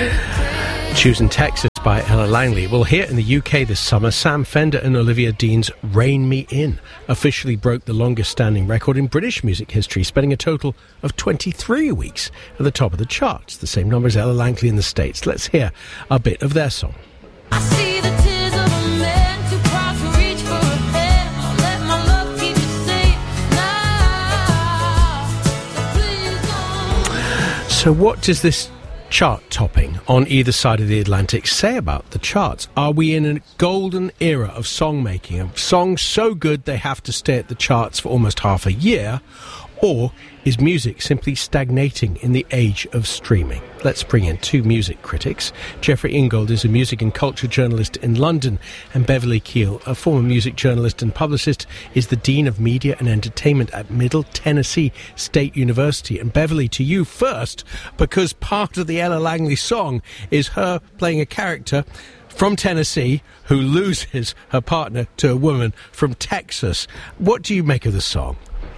Choosing Texas by Ella Langley. Well, here in the UK this summer, Sam Fender and Olivia Dean's Rein Me In officially broke the longest-standing record in British music history, spending a total of 23 weeks at the top of the charts, the same number as Ella Langley in the States. Let's hear a bit of their song. I see the tears of a man too proud to reach for a hand. I'll let my love keep you safe now. So please don't. So what does this chart topping on either side of the Atlantic say about the charts? Are we in a golden era of song making, of songs so good they have to stay at the charts for almost half a year? Or is music simply stagnating in the age of streaming? Let's bring in two music critics. Jeffrey Ingold is a music and culture journalist in London, and Beverly Keel, a former music journalist and publicist, is the Dean of Media and Entertainment at Middle Tennessee State University. And Beverly, to you first, because part of the Ella Langley song is her playing a character from Tennessee who loses her partner to a woman from Texas. What do you make of the song?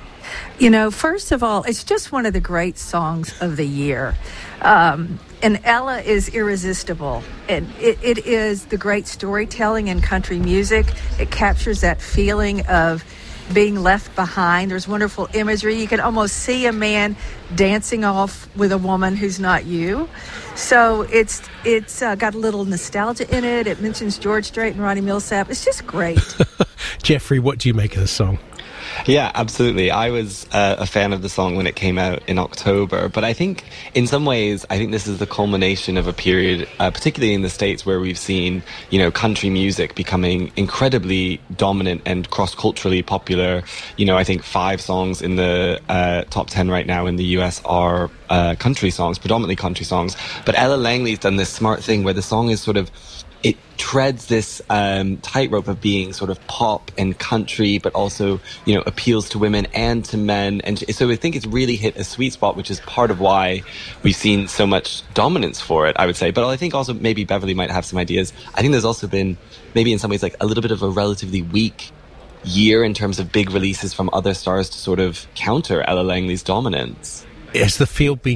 You know, first of all, it's just one of the great songs of the year. And Ella is irresistible. And it is the great storytelling in country music. It captures that feeling of being left behind. There's wonderful imagery. You can almost see a man dancing off with a woman who's not you. So it's got a little nostalgia in it. It mentions George Strait and Ronnie Millsap. It's just great. Jeffrey, what do you make of the song? Yeah, absolutely. I was a fan of the song when it came out in October, but I think in some ways, I think this is the culmination of a period, particularly in the States, where we've seen, country music becoming incredibly dominant and cross-culturally popular. I think 5 songs in the top 10 right now in the US are country songs, predominantly country songs. But Ella Langley's done this smart thing where the song is it treads this tightrope of being sort of pop and country, but also, appeals to women and to men. And so I think it's really hit a sweet spot, which is part of why we've seen so much dominance for it, I would say. But I think also maybe Beverly might have some ideas. I think there's also been maybe in some ways like a little bit of a relatively weak year in terms of big releases from other stars to sort of counter Ella Langley's dominance. Has the field been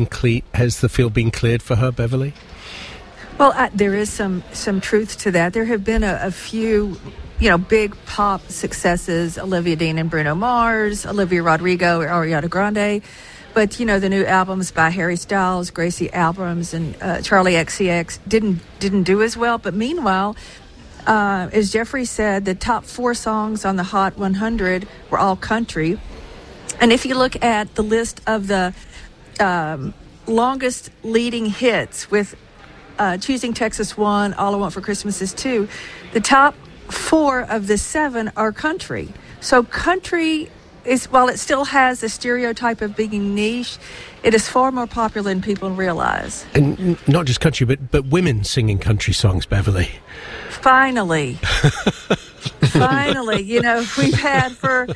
cleared for her, Beverly? Well, there is some truth to that. There have been a few, big pop successes, Olivia Dean and Bruno Mars, Olivia Rodrigo, Ariana Grande. But, the new albums by Harry Styles, Gracie Abrams, and Charlie XCX didn't do as well. But meanwhile, as Jeffrey said, the top 4 songs on the Hot 100 were all country. And if you look at the list of the longest leading hits with Choosing Texas 1, All I Want for Christmas Is 2, the top 4 of the 7 are country. So country is, while it still has the stereotype of being niche, it is far more popular than people realize. And not just country, but women singing country songs, Beverly. Finally. Finally. We've had for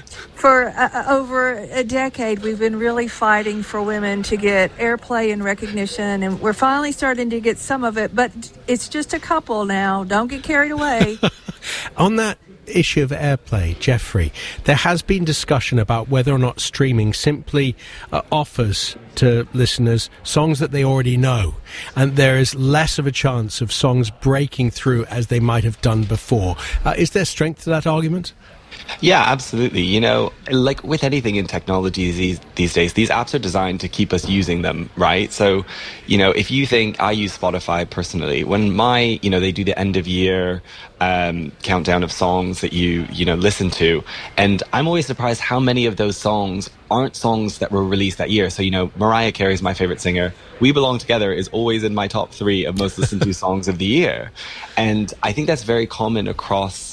over a decade, we've been really fighting for women to get airplay and recognition, and we're finally starting to get some of it, but it's just a couple now. Don't get carried away. On that issue of airplay, Jeffrey, there has been discussion about whether or not streaming simply offers to listeners songs that they already know, and there is less of a chance of songs breaking through as they might have done before. Is there strength to that argument? Yeah, absolutely. Like with anything in technology these days, these apps are designed to keep us using them, right? So, if you think, I use Spotify personally, when they do the end of year countdown of songs that you listen to, and I'm always surprised how many of those songs aren't songs that were released that year. So, Mariah Carey is my favorite singer. We Belong Together is always in my top 3 of most listened to songs of the year. And I think that's very common across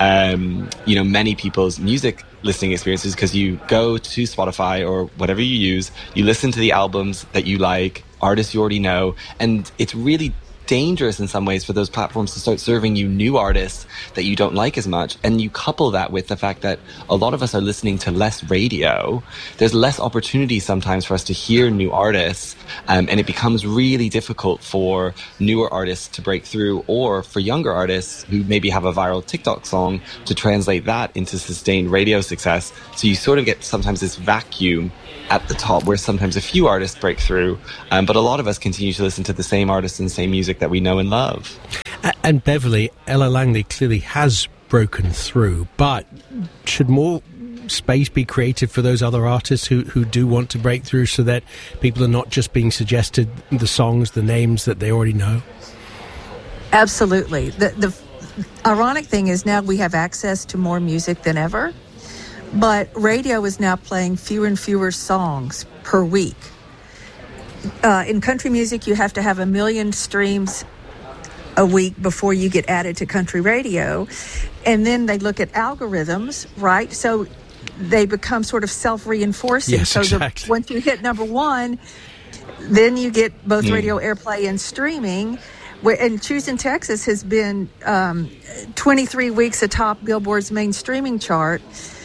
many people's music listening experiences, because you go to Spotify or whatever you use, you listen to the albums that you like, artists you already know, and it's really dangerous in some ways for those platforms to start serving you new artists that you don't like as much. And you couple that with the fact that a lot of us are listening to less radio. There's less opportunity sometimes for us to hear new artists, and it becomes really difficult for newer artists to break through, or for younger artists who maybe have a viral TikTok song to translate that into sustained radio success. So you sort of get sometimes this vacuum at the top where sometimes a few artists break through, but a lot of us continue to listen to the same artists and same music that we know and love. And Beverly, Ella Langley clearly has broken through, but should more space be created for those other artists who do want to break through, so that people are not just being suggested the songs, the names that they already know? Absolutely. The ironic thing is now we have access to more music than ever, but radio is now playing fewer and fewer songs per week. In country music, you have to have 1 million streams a week before you get added to country radio. And then they look at algorithms, right? So they become sort of self-reinforcing. Yes, so exactly. Once you hit number one, then you get both radio airplay and streaming. And Choosing Texas has been 23 weeks atop Billboard's main streaming chart.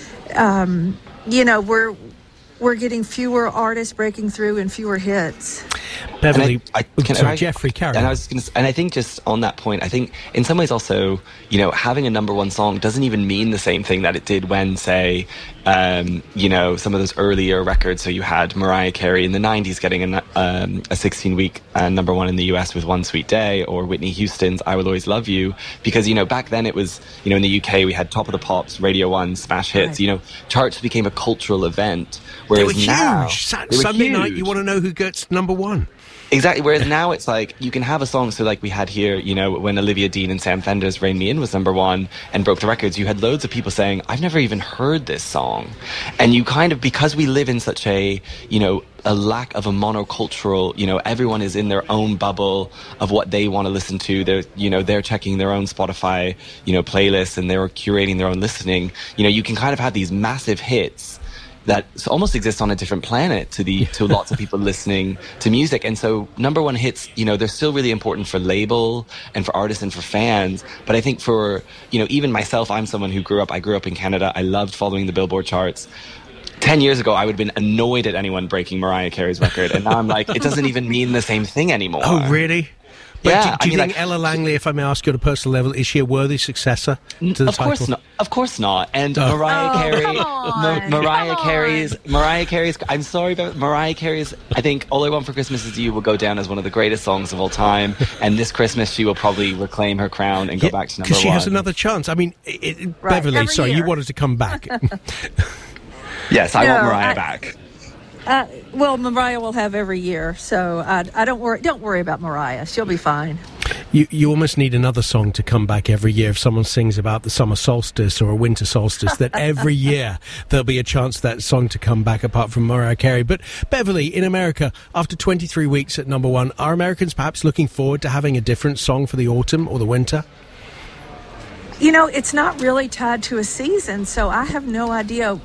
We're getting fewer artists breaking through and fewer hits. Beverly, Jeffrey, carry on. And I think just on that point, I think in some ways also, having a number one song doesn't even mean the same thing that it did when, say, some of those earlier records. So you had Mariah Carey in the 90s getting a 16-week number one in the US with One Sweet Day, or Whitney Houston's I Will Always Love You. Because, back then it was, in the UK we had Top of the Pops, Radio 1, smash hits. Right. Charts became a cultural event. They were Whereas now, huge. Sunday night, you want to know who gets number one. Exactly. Whereas now it's like you can have a song, so like we had here, when Olivia Dean and Sam Fender's Rain Me In was number one and broke the records, you had loads of people saying, I've never even heard this song. And you kind of, because we live in such a lack of a monocultural, everyone is in their own bubble of what they want to listen to. They're checking their own Spotify, playlists, and they're curating their own listening. You can kind of have these massive hits that almost exists on a different planet to lots of people listening to music. And so number one hits, they're still really important for label and for artists and for fans. But I think for, even myself, I'm someone who grew up in Canada. I loved following the Billboard charts. 10 years ago, I would have been annoyed at anyone breaking Mariah Carey's record. And now I'm like, it doesn't even mean the same thing anymore. Oh, really? But yeah, do you think Ella Langley, if I may ask you on a personal level, is she a worthy successor to the title? Of course not. And Mariah Carey, Mariah Carey's. I'm sorry, but Mariah Carey's. I think All I Want for Christmas Is You will go down as one of the greatest songs of all time. And this Christmas, she will probably reclaim her crown and go back to number one. Because she has another chance. I mean, Beverly, sorry, you wanted to come back. Yes, I want Mariah back. Well, Mariah will have every year, so I don't worry about Mariah. She'll be fine. You almost need another song to come back every year. If someone sings about the summer solstice or a winter solstice, that every year there'll be a chance for that song to come back, apart from Mariah Carey. But Beverly, in America, after 23 weeks at number one, are Americans perhaps looking forward to having a different song for the autumn or the winter? It's not really tied to a season, so I have no idea.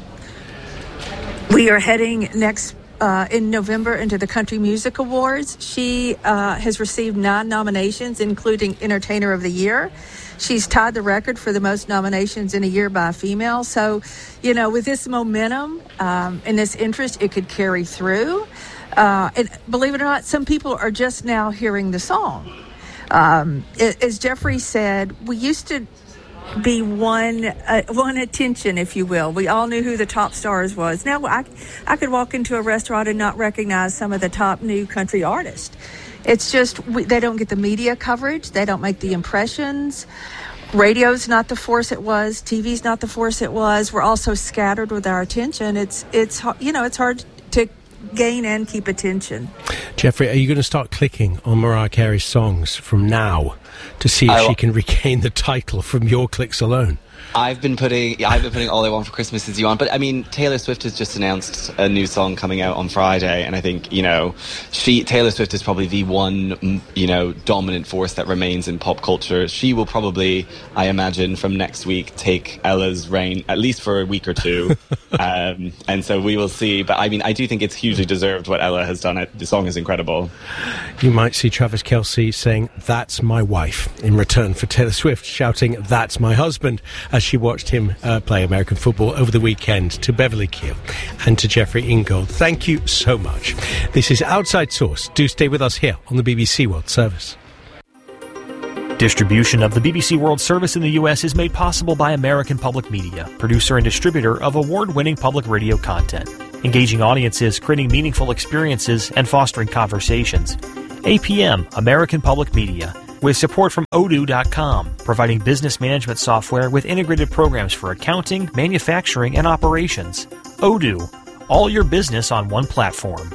We are heading next in November into the Country Music Awards. She has received 9 nominations, including Entertainer of the Year. She's tied the record for the most nominations in a year by a female. So, with this momentum and this interest, it could carry through. And believe it or not, some people are just now hearing the song. As Jeffrey said, we used to be one attention, if you will. We all knew who the top stars was. Now I could walk into a restaurant and not recognize some of the top new country artists. It's just they don't get the media coverage. They don't make the impressions. Radio's not the force it was. TV's not the force it was. We're also scattered with our attention. It's hard to gain and keep attention. Jeffrey, are you going to start clicking on Mariah Carey's songs from now to see if she can regain the title from your clicks alone? I've been putting All I Want for Christmas Is You on, but I mean, Taylor Swift has just announced a new song coming out on Friday, and I think, Taylor Swift is probably the one, dominant force that remains in pop culture. She will probably, I imagine, from next week take Ella's reign, at least for a week or two, and so we will see. But I mean, I do think it's hugely deserved what Ella has done. The song is incredible. You might see Travis Kelce saying, "That's my wife," in return for Taylor Swift shouting, "That's my husband," as she watched him play American football over the weekend. To Beverly Keel and to Jeffrey Ingold, thank you so much. This is Outside Source. Do stay with us here on the BBC World Service. Distribution of the BBC World Service in the U.S. is made possible by American Public Media, producer and distributor of award-winning public radio content, engaging audiences, creating meaningful experiences, and fostering conversations. APM, American Public Media, with support from Odoo.com, providing business management software with integrated programs for accounting, manufacturing, and operations. Odoo, all your business on one platform.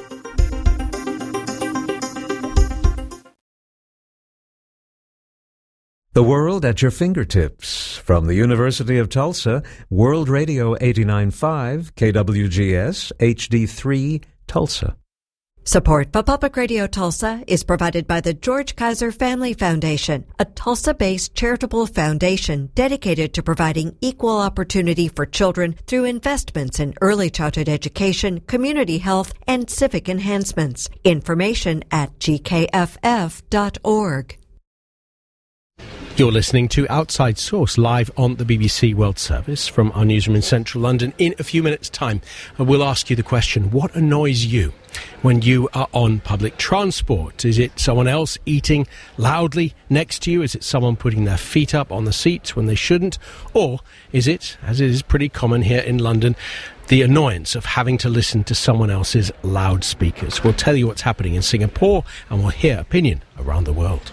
The world at your fingertips. From the University of Tulsa, World Radio 89.5, KWGS, HD3, Tulsa. Support for Public Radio Tulsa is provided by the George Kaiser Family Foundation, a Tulsa-based charitable foundation dedicated to providing equal opportunity for children through investments in early childhood education, community health, and civic enhancements. Information at gkff.org. You're listening to Outside Source live on the BBC World Service from our newsroom in central London. In a few minutes' time, we'll ask you the question, what annoys you when you are on public transport? Is it someone else eating loudly next to you? Is it someone putting their feet up on the seats when they shouldn't? Or is it, as it is pretty common here in London, the annoyance of having to listen to someone else's loudspeakers? We'll tell you what's happening in Singapore, and we'll hear opinion around the world.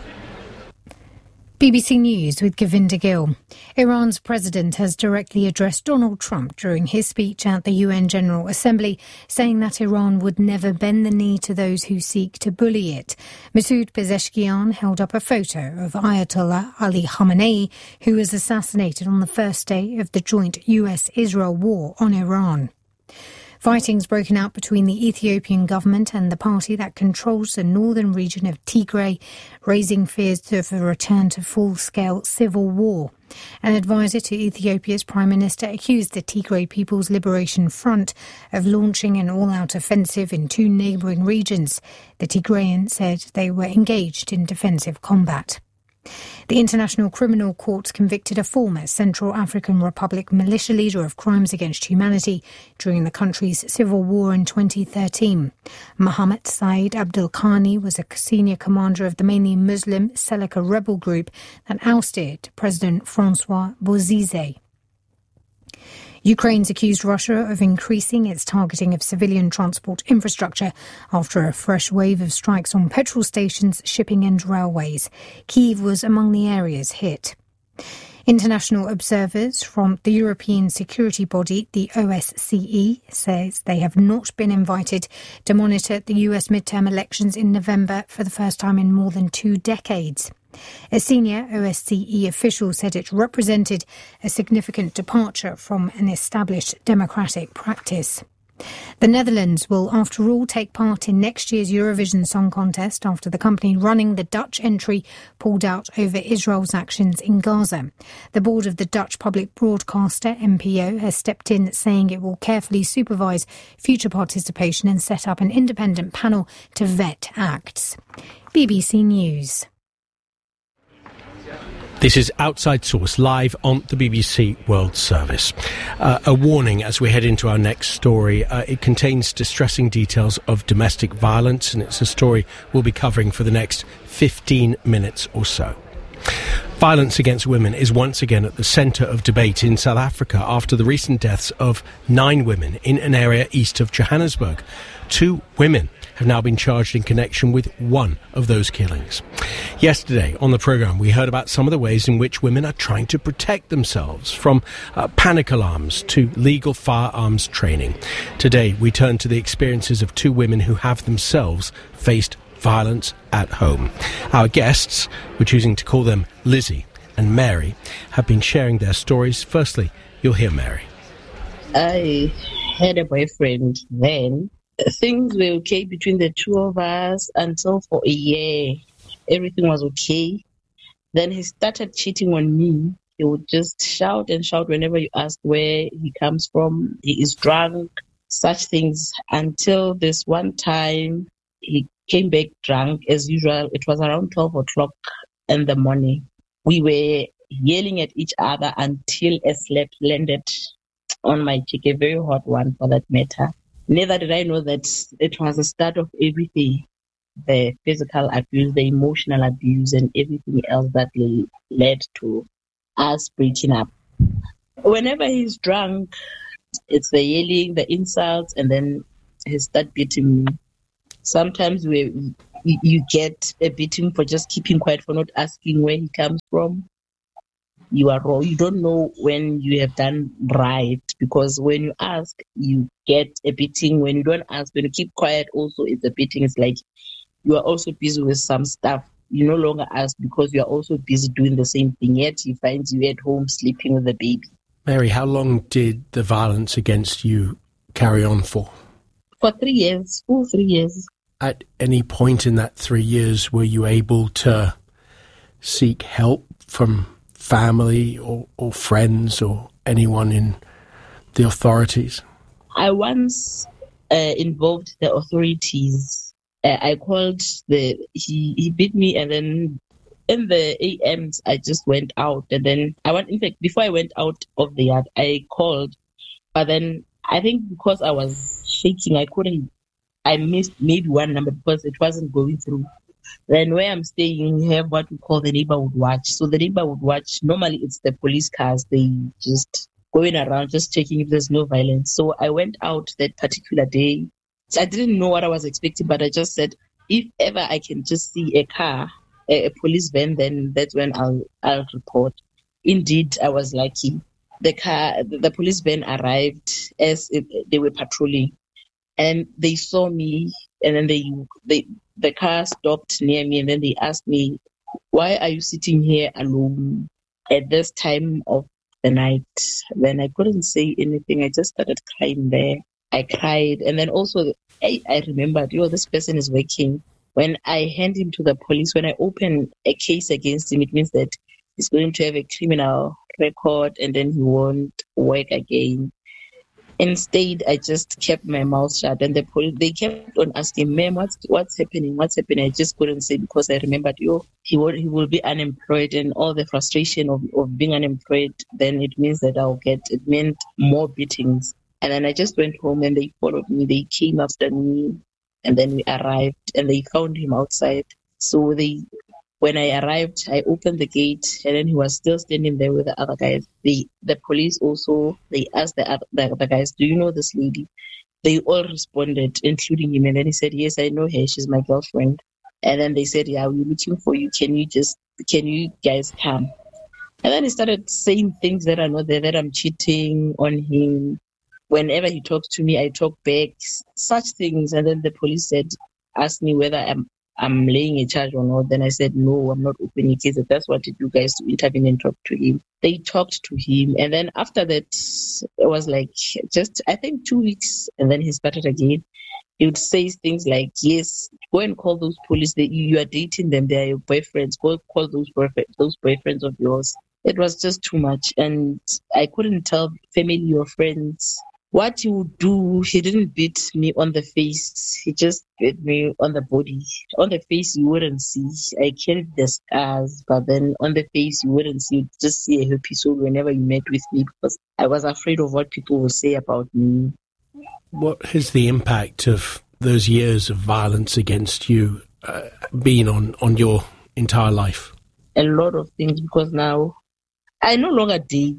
BBC News with Govinda Gill. Iran's president has directly addressed Donald Trump during his speech at the UN General Assembly, saying that Iran would never bend the knee to those who seek to bully it. Masoud Pezeshkian held up a photo of Ayatollah Ali Khamenei, who was assassinated on the first day of the joint US-Israel war on Iran. Fighting's broken out between the Ethiopian government and the party that controls the northern region of Tigray, raising fears of a return to full-scale civil war. An advisor to Ethiopia's Prime Minister accused the Tigray People's Liberation Front of launching an all-out offensive in two neighbouring regions. The Tigrayans said they were engaged in defensive combat. The International Criminal Court convicted a former Central African Republic militia leader of crimes against humanity during the country's civil war in 2013. Mohammed Said Abdelkhani was a senior commander of the mainly Muslim Seleka rebel group that ousted President Francois Bozize. Ukraine's accused Russia of increasing its targeting of civilian transport infrastructure after a fresh wave of strikes on petrol stations, shipping and railways. Kyiv was among the areas hit. International observers from the European security body, the OSCE, says they have not been invited to monitor the US midterm elections in November for the first time in more than 2 decades. A senior OSCE official said it represented a significant departure from an established democratic practice. The Netherlands will, after all, take part in next year's Eurovision Song Contest after the company running the Dutch entry pulled out over Israel's actions in Gaza. The board of the Dutch public broadcaster, NPO, has stepped in, saying it will carefully supervise future participation and set up an independent panel to vet acts. BBC News. This is Outside Source, live on the BBC World Service. A warning as we head into our next story. It contains distressing details of domestic violence, and it's a story we'll be covering for the next 15 minutes or so. Violence against women is once again at the centre of debate in South Africa after the recent deaths of 9 women in an area east of Johannesburg. 2 women have now been charged in connection with one of those killings. Yesterday on the programme we heard about some of the ways in which women are trying to protect themselves, from panic alarms to legal firearms training. Today we turn to the experiences of 2 women who have themselves faced violence at home. Our guests, we're choosing to call them Lizzie and Mary have been sharing their stories. Firstly, you'll hear Mary. I had a boyfriend then. Things were okay between the two of us until for a year. Everything was okay. Then he started cheating on me. He would just shout and shout whenever you ask where he comes from. He is drunk, such things. Until this one time, he came back drunk as usual. It was around 12 o'clock in the morning. We were yelling at each other until a slap landed on my cheek, a very hot one for that matter. Neither did I know that it was the start of everything. The physical abuse, the emotional abuse, and everything else that led to us breaking up. Whenever he's drunk, it's the yelling, the insults, and then he starts beating me. Sometimes you get a beating for just keeping quiet, for not asking where he comes from. You are wrong. You don't know when you have done right, because when you ask, you get a beating. When you don't ask, when you keep quiet, also it's a beating. It's like you are also busy with some stuff. You no longer ask because you are also busy doing the same thing. Yet he finds you at home sleeping with the baby. Mary, how long did the violence against you carry on for? For 3 years, full 3 years. At any point in that 3 years, were you able to seek help from family or friends or anyone in the authorities? I once involved the authorities. I called he beat me, and then in the AMs I just went out, and then in fact before I went out of the yard I called, but then I think because I was shaking I missed maybe one number because it wasn't going through. Then where I'm staying, we have what we call the neighborhood watch. So the neighborhood watch, normally it's the police cars. They just going around, just checking if there's no violence. So I went out that particular day. I didn't know what I was expecting, but I just said, if ever I can just see a car, a police van, then that's when I'll report. Indeed, I was lucky. The police van arrived as they were patrolling, and they saw me, and then the car stopped near me, and then they asked me, why are you sitting here alone at this time of the night? Then I couldn't say anything. I just started crying there. I cried, and then also I remembered, this person is working. When I hand him to the police, when I open a case against him, it means that he's going to have a criminal record, and then he won't work again. Instead, I just kept my mouth shut, and the police, they kept on asking, ma'am, what's happening? What's happening? I just couldn't say because I remembered, he will be unemployed, and all the frustration of being unemployed, then it means that it meant more beatings. And then I just went home, and they followed me. They came after me, and then we arrived, and they found him outside. So when I arrived, I opened the gate, and then he was still standing there with the other guys. The police also, they asked the other guys, do you know this lady? They all responded, including him. And then he said, yes, I know her. She's my girlfriend. And then they said, yeah, we're looking for you. Can you guys come? And then he started saying things that are not there, that I'm cheating on him. Whenever he talks to me, I talk back, such things. And then the police asked me whether I'm laying a charge or not. Then I said, no, I'm not opening a case. If that's what you guys to intervene and talk to him. They talked to him. And then after that, it was like just, I think 2 weeks. And then he started again. He would say things like, yes, go and call those police. You are dating them. They are your boyfriends. Go call those boyfriends of yours. It was just too much. And I couldn't tell family or friends what he would do. He didn't beat me on the face. He just beat me on the body. On the face, you wouldn't see. I carried the scars, but then on the face, you wouldn't see. You'd just see a happy soul whenever you met with me, because I was afraid of what people would say about me. What has the impact of those years of violence against you been on your entire life? A lot of things, because now I no longer date.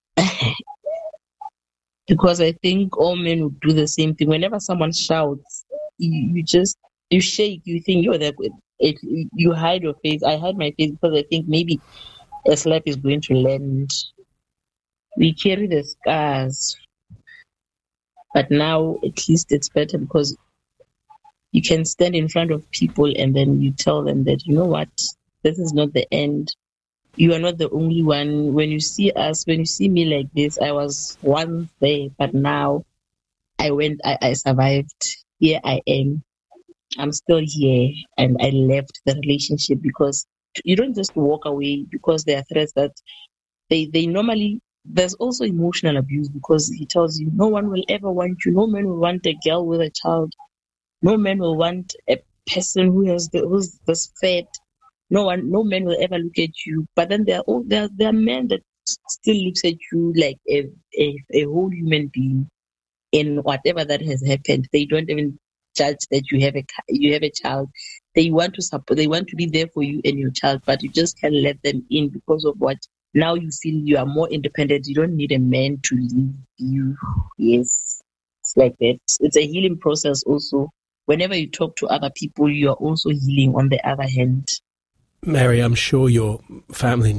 Because I think all men would do the same thing. Whenever someone shouts, you shake, you think you're there. You hide your face. I hide my face because I think maybe a slap is going to land. We carry the scars. But now at least it's better, because you can stand in front of people and then you tell them that, you know what, this is not the end. you are not the only one. When you see us, when you see me like this, I was once there, but now I survived. Here I am. I'm still here, and I left the relationship because you don't just walk away because there are threats that they normally. There's also emotional abuse because he tells you no one will ever want you. No man will want a girl with a child. No man will want a person who's this fat. No man will ever look at you. But then there are men that still looks at you like a whole human being. In whatever that has happened, they don't even judge that you have a child. They want to support. They want to be there for you and your child, but you just can't let them in because of what. Now you feel you are more independent. You don't need a man to leave you. Yes, it's like that. It's a healing process also. Whenever you talk to other people, you are also healing on the other hand. Mary, I'm sure your family